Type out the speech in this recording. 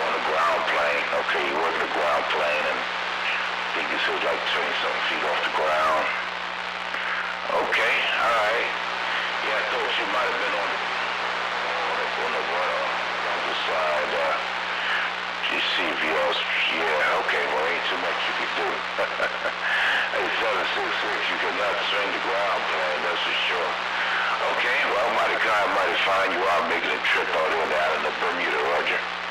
on the ground plane. Okay, you was in the ground plane, and I think you said like 20-something feet off the ground. Okay, all right. Yeah, I thought you might have been on the side. GCVS. Yeah, okay. Well, ain't too much you can do. Hey, 766, you cannot swing the ground plane. That's for sure. Okay, well, mighty kind, mighty fine. You are making a trip out in the island of Bermuda, Roger.